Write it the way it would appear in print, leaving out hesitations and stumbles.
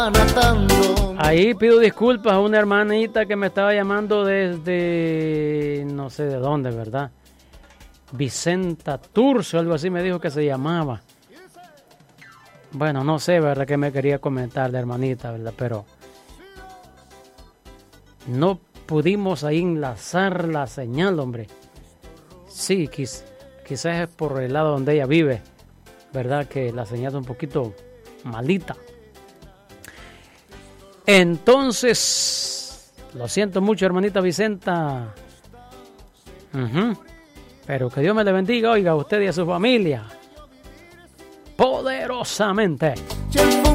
Ahí pido disculpas a una hermanita que me estaba llamando desde no sé de dónde, ¿verdad? Vicenta Turcio, algo así me dijo que se llamaba. Bueno, no sé, ¿verdad? Que me quería comentar la hermanita, ¿verdad? Pero no pudimos ahí enlazar la señal, hombre. Sí, quizás es por el lado donde ella vive, ¿verdad? Que la señal es un poquito malita. Entonces, lo siento mucho, hermanita Vicenta. Pero que Dios me le bendiga, oiga, a usted y a su familia. Poderosamente.